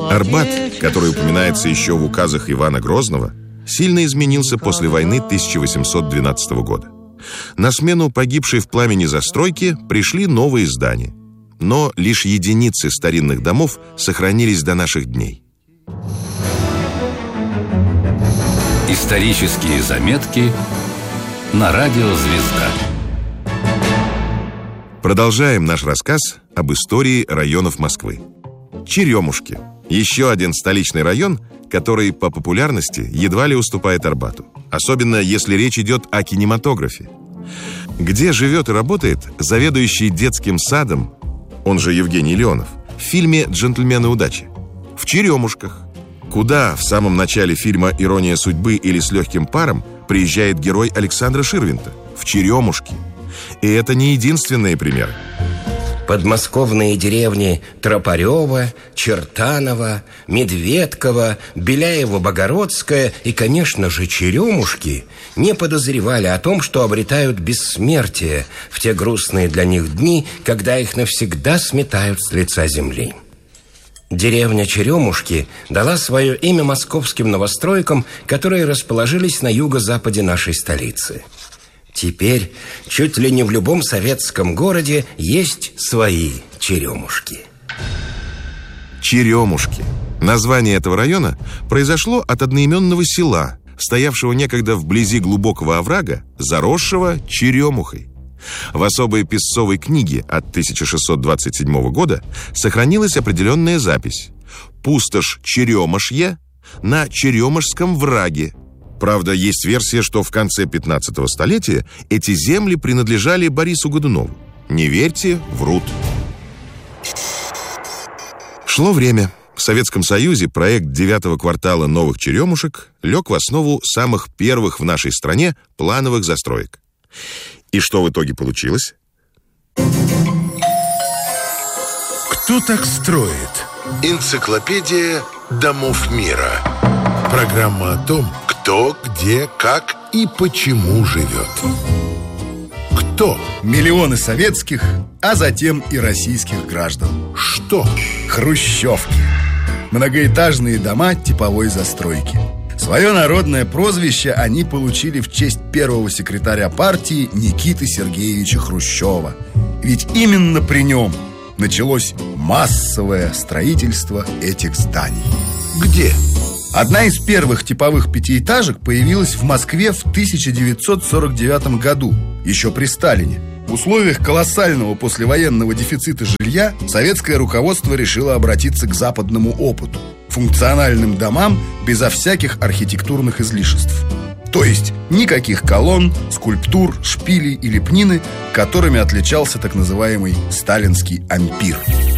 Арбат, который упоминается еще в указах Ивана Грозного, сильно изменился после войны 1812 года. На смену погибшей в пламени застройки пришли новые здания. Но лишь единицы старинных домов сохранились до наших дней. Исторические заметки на радио «Звезда». Продолжаем наш рассказ об истории районов Москвы. Черемушки – еще один столичный район, который по популярности едва ли уступает Арбату. Особенно если речь идет о кинематографе. Где живет и работает заведующий детским садом, он же Евгений Леонов, в фильме «Джентльмены удачи». В Черемушках. Куда в самом начале фильма «Ирония судьбы» или «С легким паром» приезжает герой Александра Ширвинта? В Черемушки. И это не единственные примеры. Подмосковные деревни Тропарево, Чертаново, Медведково, Беляево-Богородское и, конечно же, Черемушки не подозревали о том, что обретают бессмертие в те грустные для них дни, когда их навсегда сметают с лица земли. Деревня Черемушки дала свое имя московским новостройкам, которые расположились на юго-западе нашей столицы. Теперь чуть ли не в любом советском городе есть свои черемушки. Черемушки. Название этого района произошло от одноименного села, стоявшего некогда вблизи глубокого оврага, заросшего черемухой. В особой песцовой книге от 1627 года сохранилась определенная запись: «Пустошь Черемошье на Черемошском враге». Правда, есть версия, что в конце 15-го столетия эти земли принадлежали Борису Годунову. Не верьте, врут. Шло время. В Советском Союзе проект 9-го квартала новых черемушек лег в основу самых первых в нашей стране плановых застроек. И что в итоге получилось? Кто так строит? Энциклопедия домов мира. Программа о том, кто, где, как и почему живет. Кто? Миллионы советских, а затем и российских граждан. Что? Хрущевки. Многоэтажные дома типовой застройки. Свое народное прозвище они получили в честь первого секретаря партии Никиты Сергеевича Хрущева. Ведь именно при нем началось массовое строительство этих зданий. Где? Одна из первых типовых пятиэтажек появилась в Москве в 1949 году, еще при Сталине. В условиях колоссального послевоенного дефицита жилья советское руководство решило обратиться к западному опыту – функциональным домам безо всяких архитектурных излишеств. То есть никаких колонн, скульптур, шпилей и лепнины, которыми отличался так называемый сталинский ампир.